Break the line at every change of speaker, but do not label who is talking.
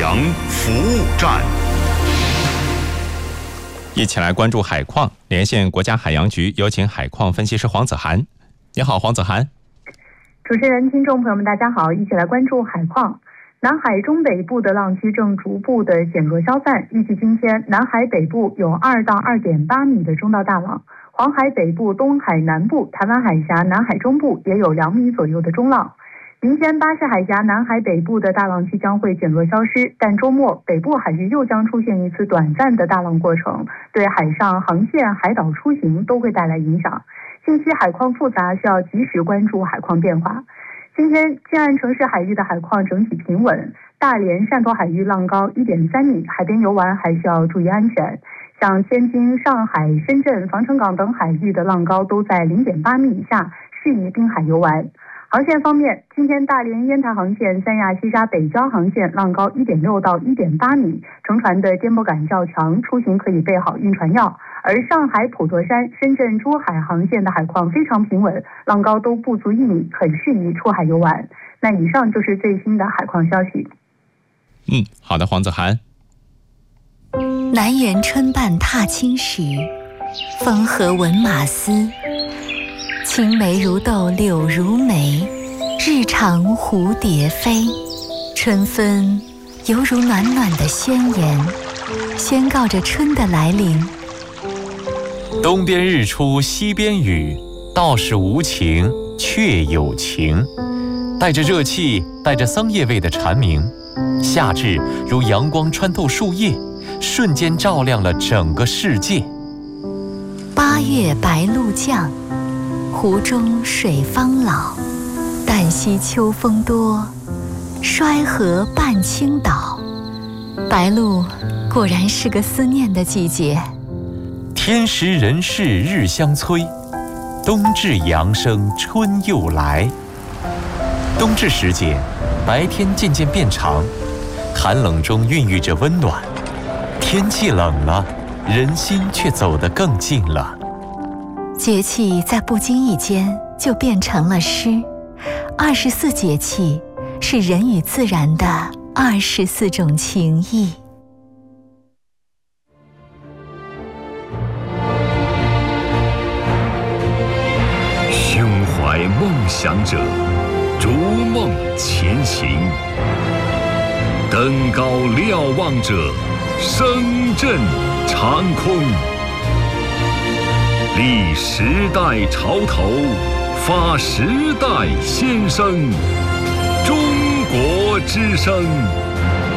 洋服务站。
一起来关注海况，连线国家海洋局，有请海况分析师黄子涵。你好，黄子涵。
主持人、听众朋友们，大家好，一起来关注海况。南海中北部的浪区正逐步的减弱消散，预计今天南海北部有2到2.8米的中到大浪，黄海北部、东海南部、台湾海峡、南海中部也有2米左右的中浪。明天巴士海峡、南海北部的大浪区将会减弱消失，但周末北部海域又将出现一次短暂的大浪过程，对海上航线、海岛出行都会带来影响。近期海况复杂，需要及时关注海况变化。今天近岸城市海域的海况整体平稳，大连、汕头海域浪高1.3米，海边游玩还需要注意安全。像天津、上海、深圳、防城港等海域的浪高都在0.8米以下，适宜滨海游玩。航线方面，今天大连烟台航线、三亚西沙北礁航线浪高1.6到1.8米，乘船的颠簸感较强，出行可以备好晕船药。而上海普陀山、深圳珠海航线的海况非常平稳，浪高都不足1米，很适宜出海游玩。那以上就是最新的海况消息。
好的，黄子涵。
南园春半踏青时，风和闻马嘶。青梅如豆，柳如眉，日长蝴蝶飞。春分犹如暖暖的宣言，宣告着春的来临。
东边日出西边雨，道是无晴却有晴。带着热气，带着桑叶味的蝉鸣，夏至如阳光穿透树叶，瞬间照亮了整个世界。
8月白露降，湖中水方老。旦夕秋风多，衰河半倾倒。白露果然是个思念的季节。
天时人事日相催，冬至阳生春又来。冬至时节，白天渐渐变长，寒冷中孕育着温暖。天气冷了，人心却走得更近了。
节气在不经意间就变成了诗。24节气是人与自然的24种情谊。
胸怀梦想者，逐梦前行；登高瞭望者，声震长空。立时代潮头，发时代先声。中国之声